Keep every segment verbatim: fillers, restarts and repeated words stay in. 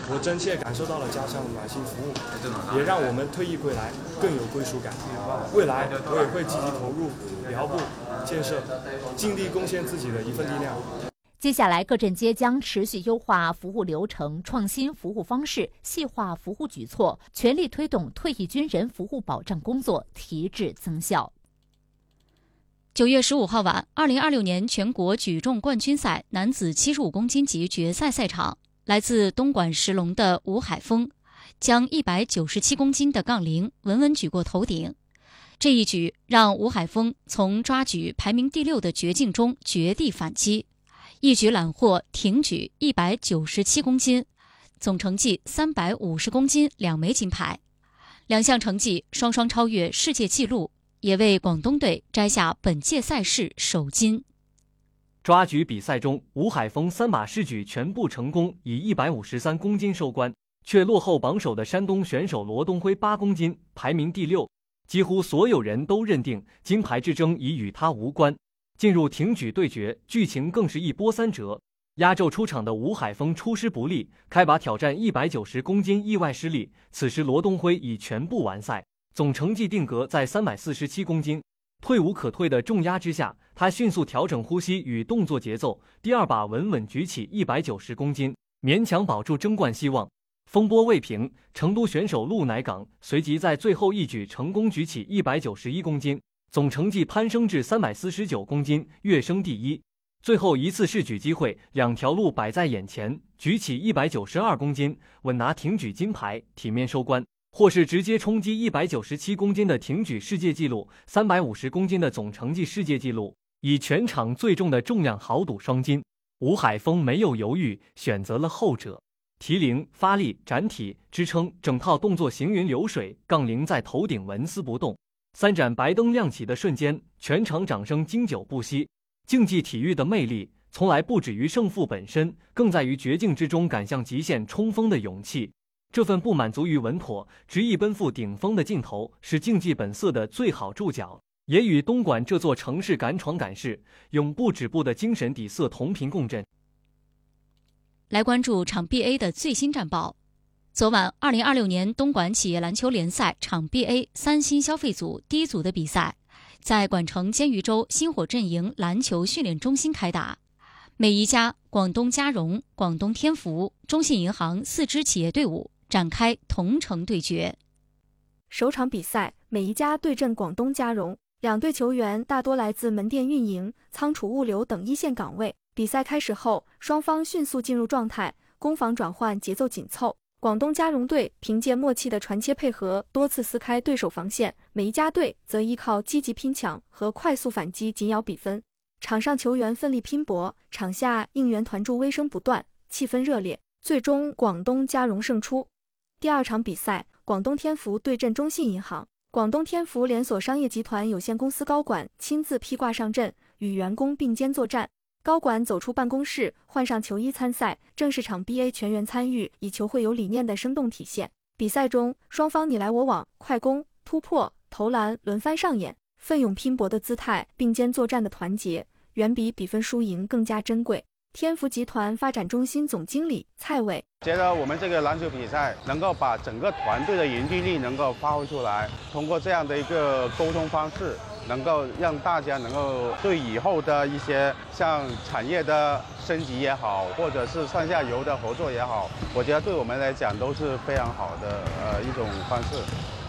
我真切感受到了家乡的暖心服务，也让我们退役归来更有归属感。未来我也会积极投入辽部建设，尽力贡献自己的一份力量。 接下来，各镇街将持续优化服务流程，创新服务方式，细化服务举措，全力推动退役军人服务保障工作提质增效。 九月十五号晚，二零二六年全国举重冠军赛男子七十五公斤级决赛赛场，来自东莞石龙的吴海峰将一百九十七公斤的杠铃稳稳举过头顶。这一举让吴海峰从抓举排名第六的绝境中绝地反击，一举揽获挺举一百九十七公斤，总成绩三百五十公斤两枚金牌，两项成绩双双超越世界纪录，也为广东队摘下本届赛事首金。 抓举比赛中，吴海峰三把试举全部成功，以一百五十三公斤收官，却落后榜首的山东选手罗东辉八公斤，排名第六。几乎所有人都认定金牌之争已与他无关。进入挺举对决，剧情更是一波三折。压轴出场的吴海峰出师不利，开把挑战一百九十公斤意外失利。此时罗东辉已全部完赛，总成绩定格在三百四十七公斤。退无可退的重压之下，他迅速调整呼吸与动作节奏，第二把稳稳举起一百九十公斤，勉强保住争冠希望。风波未平，成都选手陆乃港随即在最后一举成功举起一百九十一公斤，总成绩攀升至三百四十九公斤，跃升第一。最后一次试举机会，两条路摆在眼前，举起一百九十二公斤，稳拿挺举金牌，体面收官；或是直接冲击一百九十七公斤的挺举世界纪录，三百五十公斤的总成绩世界纪录，以全场最重的重量豪赌双金。吴海峰没有犹豫，选择了后者。提铃、发力、展体、支撑，整套动作行云流水，杠铃在头顶纹丝不动。三盏白灯亮起的瞬间，全场掌声经久不息。竞技体育的魅力，从来不止于胜负本身，更在于绝境之中敢向极限冲锋的勇气。这份不满足于稳妥，执意奔赴顶峰的劲头，是竞技本色的最好注脚，也与东莞这座城市敢闯敢试、永不止步的精神底色同频共振。 来关注场 B A 的最新战报。昨晚，二零二六年东莞企业篮球联赛场 B A 三星消费组第一组的比赛，在莞城煎鱼洲星火阵营篮球训练中心开打。美宜佳、广东嘉荣、广东天福、中信银行四支企业队伍展开同城对决。 首场比赛，美宜佳对阵广东嘉荣，两队球员大多来自门店运营、仓储物流等一线岗位。比赛开始后，双方迅速进入状态，攻防转换节奏紧凑。广东嘉荣队凭借默契的传切配合，多次撕开对手防线；美宜佳队则依靠积极拼抢和快速反击紧咬比分。场上球员奋力拼搏，场下应援团助威声不断，气氛热烈。最终，广东嘉荣胜出。第二场比赛，广东天福对阵中信银行。广东天福连锁商业集团有限公司高管亲自披挂上阵，与员工并肩作战。高管走出办公室，换上球衣参赛，正是场 B A 全员参与，以球会有理念的生动体现。比赛中，双方你来我往，快攻、突破、投篮轮番上演，奋勇拼搏的姿态，并肩作战的团结，远比比分输赢更加珍贵。天福集团发展中心总经理蔡伟觉得我们这个篮球比赛能够把整个团队的凝聚力能够发挥出来，通过这样的一个沟通方式，能够让大家能够对以后的一些像产业的升级也好，或者是上下游的合作也好，我觉得对我们来讲都是非常好的呃一种方式。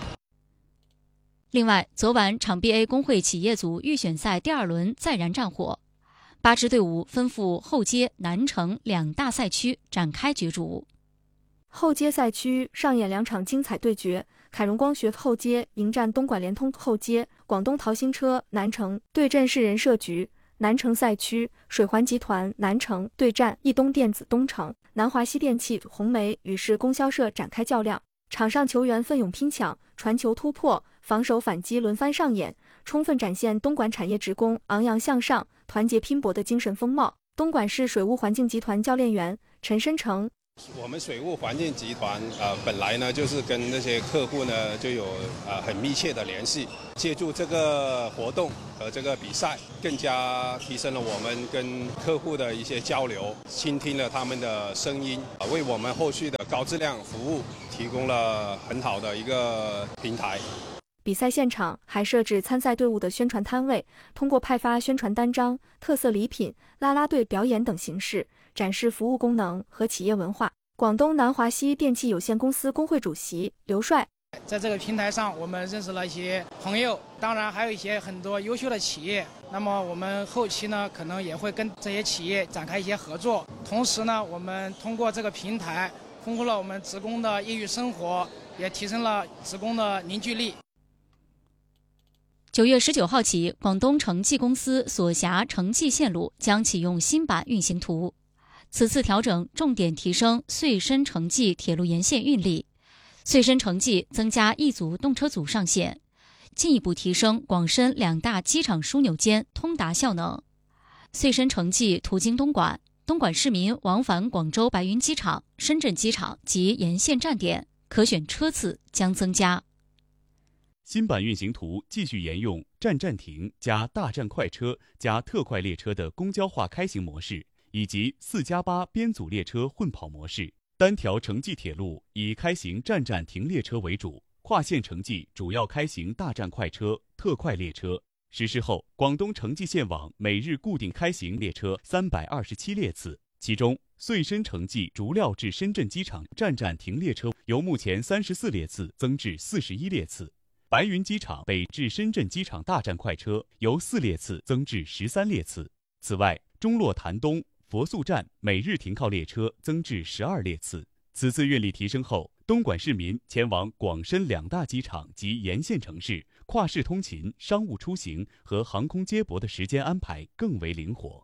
另外，昨晚场 B A 工会企业组预选赛第二轮再燃战火，八支队伍分赴后街、南城两大赛区展开角逐。 后街赛区上演两场精彩对决，凯荣光学后街迎战东莞联通后街，广东淘新车南城对阵市人社局。南城赛区，水环集团南城对战易东电子东城，南华西电器红梅与市供销社展开较量。场上球员奋勇拼抢，传球突破，防守反击轮番上演，充分展现东莞产业职工昂扬向上、团结拼搏的精神风貌。东莞市水务环境集团教练员陈申成我们水务环境集团呃本来呢就是跟那些客户呢就有呃很密切的联系，借助这个活动和这个比赛，更加提升了我们跟客户的一些交流，倾听了他们的声音，呃、为我们后续的高质量服务提供了很好的一个平台。 比赛现场还设置参赛队伍的宣传摊位，通过派发宣传单张、特色礼品、啦啦队表演等形式展示服务功能和企业文化。广东南华西电器有限公司工会主席刘帅， 在这个平台上，我们认识了一些朋友，当然还有一些很多优秀的企业。那么我们后期呢，可能也会跟这些企业展开一些合作。同时呢，我们通过这个平台，丰富了我们职工的业余生活，也提升了职工的凝聚力。 九月十九号起，广东城际公司所辖城际线路将启用新版运行图。此次调整重点提升穗深城际铁路沿线运力，穗深城际增加一组动车组上线，进一步提升广深两大机场枢纽间通达效能。穗深城际途经东莞，东莞市民往返广州白云机场、深圳机场及沿线站点可选车次将增加。 新版运行图继续沿用站站停加大站快车加特快列车的公交化开行模式，以及四加八编组列车混跑模式。单条城际铁路以开行站站停列车为主，跨线城际主要开行大站快车、特快列车。实施后，广东城际线网每日固定开行列车三百二十七列次，其中穗深城际竹料至深圳机场站站停列车由目前三十四列次增至四十一列次。白云机场北至深圳机场大站快车由四列次增至十三列次。此外，中洛潭东、佛宿站每日停靠列车增至十二列次。此次运力提升后，东莞市民前往广深两大机场及沿线城市跨市通勤、商务出行和航空接驳的时间安排更为灵活。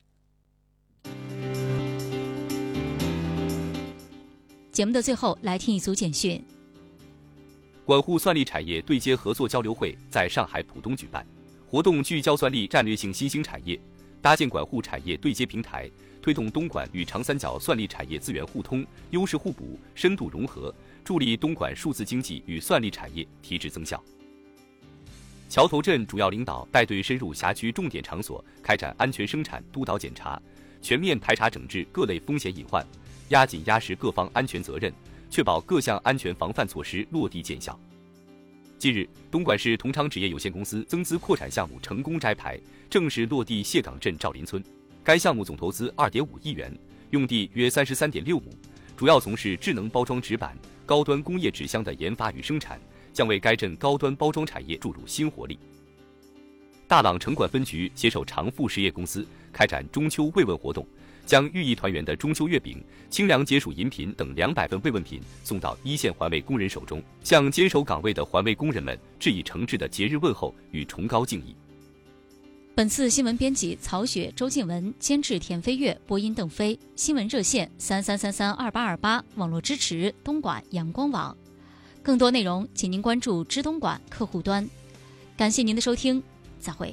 节目的最后，来听一组简讯。 管护算力产业对接合作交流会在上海浦东举办，活动聚焦算力战略性新兴产业，搭建管护产业对接平台，推动东莞与长三角算力产业资源互通、优势互补、深度融合，助力东莞数字经济与算力产业提质增效。桥头镇主要领导带队深入辖区重点场所，开展安全生产督导检查，全面排查整治各类风险隐患，压紧压实各方安全责任，确保各项安全防范措施落地见效。近日，东莞市同昌纸业有限公司增资扩产项目成功摘牌，正式落地蟹岗镇赵林村。该项目总投资 二点五亿元，用地约 三十三点六亩，主要从事智能包装纸板、高端工业纸箱的研发与生产，将为该镇高端包装产业注入新活力。大朗城管分局携手长富实业公司开展中秋慰问活动，将寓意团圆的中秋月饼、清凉解暑饮品等两百份慰问品送到一线环卫工人手中，向坚守岗位的环卫工人们致以诚挚的节日问候与崇高敬意。 本次新闻编辑曹雪、周静文，监制田飞跃，播音邓飞。新闻热线三三三三二八二八，网络支持东莞阳光网。更多内容，请您关注知东莞客户端。感谢您的收听，再会。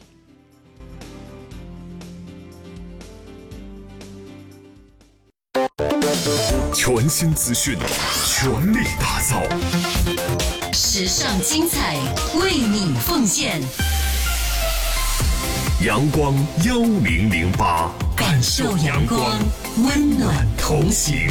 全新资讯，全力打造， 时尚精彩，为你奉献。 阳光幺零零八，感受阳光，温暖同行。